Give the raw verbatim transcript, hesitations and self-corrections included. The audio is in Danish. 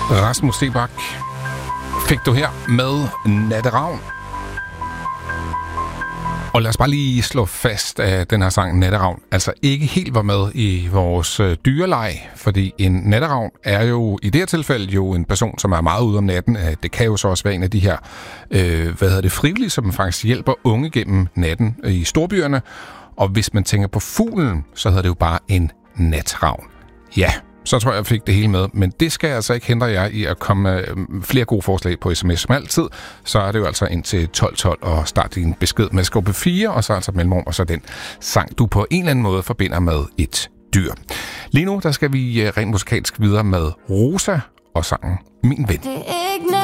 Rasmus Seebach fik du her med Natteravn. Og lad os bare lige slå fast, at den her sang Natteravn altså ikke helt var med i vores øh, dyreleg, fordi en natteravn er jo i det her tilfælde jo en person, som er meget ude om natten. Det kan jo så også være en af de her, øh, hvad hedder det, frivillige, som faktisk hjælper unge gennem natten i storbyerne. Og hvis man tænker på fuglen, så hedder det jo bare en natravn. Ja, så tror jeg, jeg fik det hele med. Men det skal altså ikke hindre jer i at komme med flere gode forslag på sms som altid. Så er det jo altså ind til tolv tolv og start din besked med skub fire, og så altså mellemrum, og så den sang, du på en eller anden måde forbinder med et dyr. Lige nu, der skal vi rent musikalsk videre med Rosa og sangen Min Ven. Det er ikke